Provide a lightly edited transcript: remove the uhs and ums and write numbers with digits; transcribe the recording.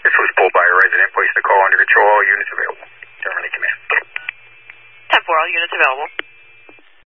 This was pulled by a resident. Place the call under control. All units available. Terminate command. 10-4, all units available.